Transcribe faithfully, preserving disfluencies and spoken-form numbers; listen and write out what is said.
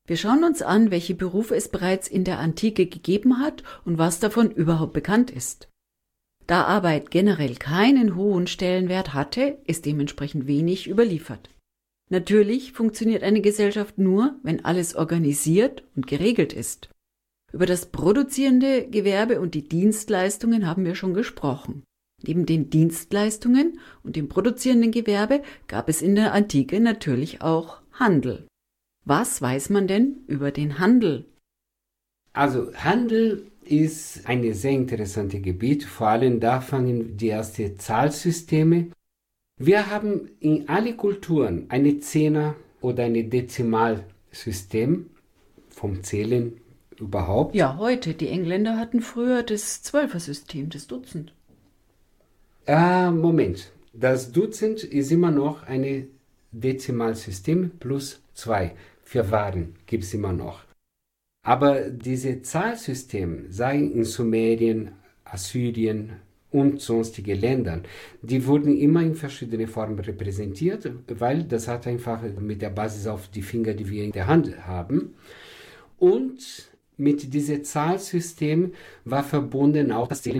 Wir schauen uns an, welche Berufe es bereits in der Antike gegeben hat und was davon überhaupt bekannt ist. Da Arbeit generell keinen hohen Stellenwert hatte, ist dementsprechend wenig überliefert. Natürlich funktioniert eine Gesellschaft nur, wenn alles organisiert und geregelt ist. Über das produzierende Gewerbe und die Dienstleistungen haben wir schon gesprochen. Neben den Dienstleistungen und dem produzierenden Gewerbe gab es in der Antike natürlich auch Handel. Was weiß man denn über den Handel? Also Handel ist ein sehr interessantes Gebiet, vor allem da fangen die ersten Zahlsysteme. Wir haben in allen Kulturen eine Zehner- oder ein Dezimalsystem vom Zählen überhaupt. Ja, heute. Die Engländer hatten früher das Zwölfersystem, das Dutzend. Ah, Moment. Das Dutzend ist immer noch ein Dezimalsystem plus zwei. Für Waren gibt es immer noch. Aber diese Zahlsysteme, sei in Sumerien, Assyrien und sonstige Ländern, die wurden immer in verschiedene Formen repräsentiert, weil das hat einfach mit der Basis auf die Finger, die wir in der Hand haben. Und mit diesem Zahlsystem war verbunden auch das Zählen